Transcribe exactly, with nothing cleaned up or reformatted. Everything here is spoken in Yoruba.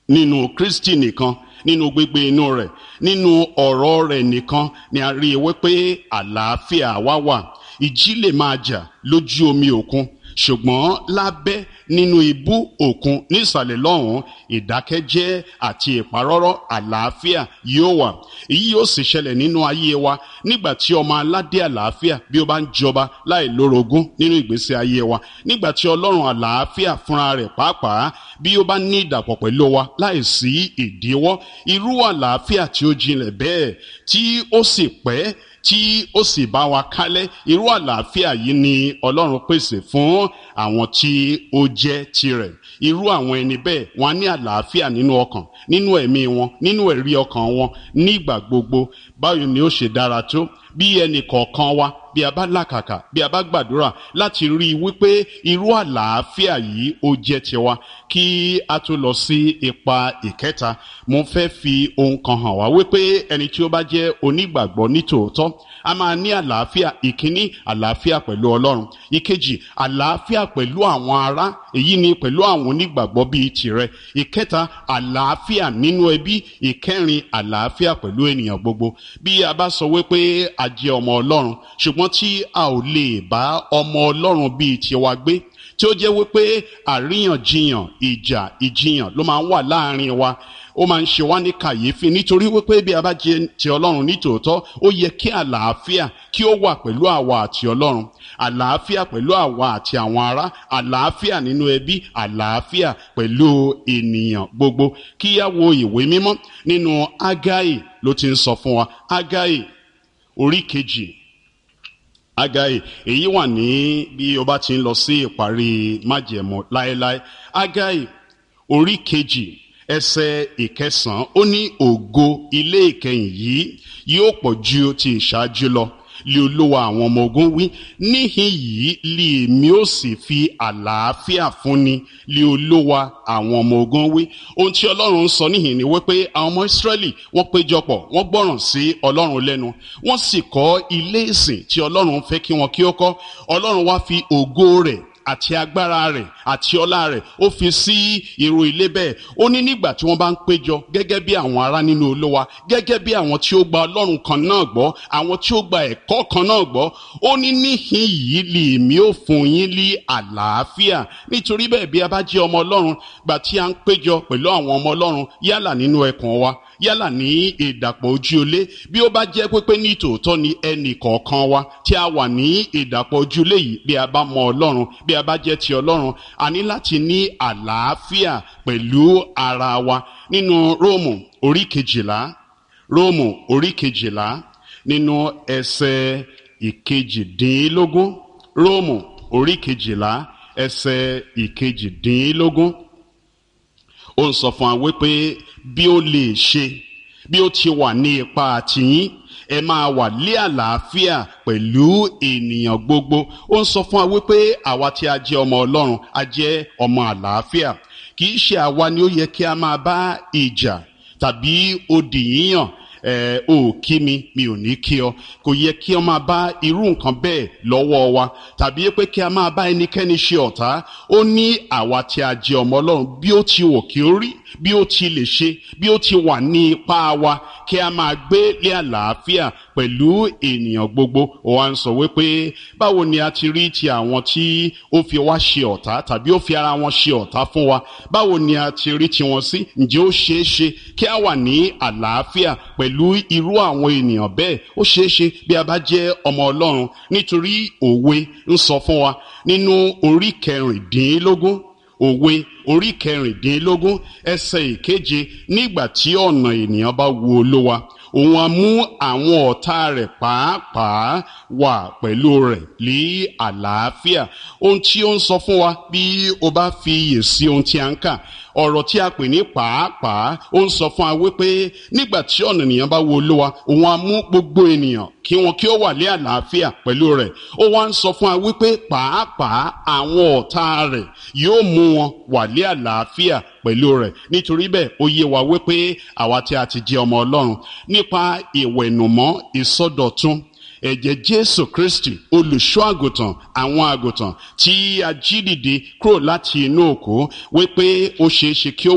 nínú Kristi nìkan, nínú gbígbé inú rẹ̀, nínú ọ̀rọ̀ rẹ̀ nìkan ni a rí i wípé àlàáfíà wá wà. Ìjì lè máa jà lójú omi òkun, ṣùgbọ́n lábẹ́ nínú ibú òkun nísàlẹ̀ lọ́hùn, ìdákẹ́jẹ́ àti ìparọ́rọ́ àlàáfíà yóò wà. Èyí yóò sì ṣẹlẹ̀ nínú ayé wa nígbà tí ọmọ aládé àlàáfíà bí ó bá ń jọba láì lórogún nínú ìgbésí ayé wa, nígbà tí Ọlọ́run àlàáfíà fúnra rẹ̀ pàápàá bí ó bá ní ìdàpọ̀ pẹ̀lú wa láì sí ìdíwọ́. Irú àlàáfíà tí ó jinlẹ̀ bẹ́ẹ̀ tí ó sì pẹ́ tí ó sì bá wa kálẹ̀, irú àlàáfíà yìí ni Ọlọ́run pèsè fún àwọn tí ó jẹ́ tirẹ̀. Irú àwọn ẹni bẹ́ẹ̀ wọ́n á ní àlàáfíà nínú ọkàn, nínú ẹ̀mí wọn, nínú ẹ̀rí ọkàn wọn nígbà gbogbo. Báwo ni ó ṣe dára tó bí ẹnì kọ̀ọ̀kan wa bí a bá làkàkà, bí a bá gbàdúrà láti rí i wípé irú àlàáfíà yìí ó jẹ́ tiwa. Kí a tó lọ sí ipa ìkẹta, mo fẹ́ fi ohun kan hàn wá wípé ẹni tí ó bá jẹ́ onígbàgbọ́ nítòótọ́ a máa ní àlàáfíà. Ìkíní, àlàáfíà pẹ̀lú Ọlọ́run. Ìkejì, àlàáfíà pẹ̀lú àwọn ará, èyí ni pẹ̀lú àwọn onígbàgbọ́ bíi tirẹ̀. Ìkẹta, àlàáfíà nínú ẹbí. Ìkẹrin, àlàáfíà pẹ̀lú ènìyàn gbogbo. Bí a bá sọ wípé a jẹ́ ọmọ Ọlọ́run ṣùgbọ́n tí a ò lè bá ọmọ Ọlọ́run bíi tiwa gbé, tí ó jẹ́ wípé àríyànjiyàn, ìjà, ìjiyàn ló máa ń wà láàrin wa, ó máa ń ṣe wá ní kàyéfì, nítorí wípé bí a bá jẹ́ ti Ọlọ́run nítòótọ́, ó yẹ kí àlàáfíà kí ó wà pẹ̀lú àwa àti Ọlọ́run, àlàáfíà pẹ̀lú àwa àti àwọn ará, àlàáfíà nínú ẹbí, àlàáfíà pẹ̀lú ènìyàn gbogbo. Kí á wo ìwé mímọ́ nínú Ágáì ló ti ń sọ fún wa. Ágáì orí kejì, Ágáì, èyí wà ní bí o bá ti ń lọ sí ìparí májẹ̀mú láéláé. Ágáì orí kejì ẹsẹ̀ ìkẹsàn-án, ó ní ògo ilé ìkẹyìn yìí yóò pọ̀ ju ti ìṣáájú lọ, lé Olúwa àwọn ọmọ ogun wí. Níhìn yìí lé èmi ó sì fi àlàáfíà fúnni, lé Olúwa àwọn ọmọ ogun wí. Ohun tí Ọlọ́run ń sọ níhìn ni wípé àwọn ọmọ Ísírẹ́lì wọ́n péjọpọ̀, wọ́n gbọ́ràn sí Ọlọ́run lẹ́nu, wọ́n sì kọ́ ilé ìsìn tí Ọlọ́run fẹ́ kí wọn kí ó kọ́. Ọlọ́run wá fi ògo rẹ̀ àti agbára rẹ̀ àti ọlá rẹ̀ ó fi sí irú ilé bẹ́ẹ̀. Ó ní nígbà tí wọ́n bá ń péjọ gẹ́gẹ́ bí àwọn ará nínú Olúwa, gẹ́gẹ́ bí àwọn tí ó gba Ọlọ́run kan náà gbọ́, àwọn tí ó gba ẹ̀kọ́ kan náà gbọ́, ó ní níhìn yìí lè mí ó fún yín ní àlàáfíà. Nítorí bẹ́ẹ̀ bí a bá jẹ́ ọmọ Ọlọ́run, gbà tí a ń péjọ pẹ̀lú àwọn ọmọ Ọlọ́run yálà nínú ẹkùn wa, yálà ní ìdàpọ̀ ojúlé, bí ó bá jẹ́ pé pé ní tòótọ́ ni ẹnì kọ̀ọ̀kan wa tí a wà ní ìdàpọ̀ ojúlé yìí, bí a bá mọ Ọlọ́run, bí a bá jẹ́ ti Ọlọ́run, a ní láti ní àlàáfíà pẹ̀lú ara wa. Nínú Róòmù orí kejìlá, Róòmù orí kejìlá nínú ẹsẹ̀ ìkejìdínlógún, Róòmù orí kejìlá ẹsẹ̀ ìkejìdínlógún, ó ń sọ fún wa wípé bí ó lè ṣe, bí ó ti wà ní ipa tiyín, ẹ máa wà lé àlàáfíà pẹ̀lú ènìyàn gbogbo. Ó ń sọ fún wa wípé àwa tí a jẹ́ ọmọ Ọlọ́run, a jẹ́ ọmọ àlàáfíà. Kì í ṣe àwa ni ó yẹ kí a máa bá ìjà tàbí odi yíyàn, ẹ ò kí mi mi ò ní kí ọ. Kò yẹ kí ọ máa bá irú nǹkan bẹ́ẹ̀ lọ́wọ́ wa, tàbí pé kí a máa bá ẹnikẹ́ni ṣe ọ̀tá. Ó ní àwa tí a jẹ́ ọmọ Ọlọ́run, bí ó ti wò kí ó rí, bí ó ti lè ṣe, bí ó ti wà ní ipá wa, kí a máa gbé lé àlàáfíà pẹ̀lú ènìyàn gbogbo. Ó wá ń sọ wípé báwo ni a ti rí ti àwọn tí ó fi wá ṣe ọ̀tá tàbí ó fi ara wọn ṣe ọ̀tá fún wa, báwo ni a ti rí tiwọn sí? Ǹjẹ́ ó ṣeé ṣe kí a wà ní àlàáfíà pẹ̀lú irú àwọn ènìyàn bẹ́ẹ̀? Ó ṣeé ṣe bí a bá jẹ́ ọmọ Ọlọ́run, nítorí òwe ń sọ fún wa nínú orí kẹrìndínlógún, òwe orí kẹrìndínlógún ẹsẹ̀ ìkeje, nígbà tí ọ̀nà ènìyàn bá wu Olúwa, òun á mú àwọn ọ̀tá rẹ̀ pàápàá wà pẹ̀lú rẹ̀ ní àlàáfíà. Ohun tí ó ń sọ fún wa, bí o bá fi iyè sí ohun tí a ń kà, ọ̀rọ̀ tí a pè ní pàápàá, ó ń sọ fún wa wípé nígbà tí ọ̀nà ènìyàn bá wu Olúwa, òun á mú gbogbo ènìyàn kí wọn kí ó wà ní àlàáfíà pẹ̀lú rẹ̀. Ó wá ń sọ fún wa wípé pàápàá àwọn ọ̀tá rẹ̀ yóò mú wọn wà ní àlàáfíà pẹ̀lú rẹ̀. Nítorí bẹ́ẹ̀ ó yé wa wípé àwa tí a ti jẹ́ ọmọ Ọlọ́run, nípa ìwẹ̀nùmọ́ ìsọdọ̀tun ẹ̀jẹ̀ Jésù Kristi olùṣọ́ àgùntàn àwọn àgùntàn tí a jí dìde kúrò láti inú òkú, wípé ó ṣeé ṣe kí ó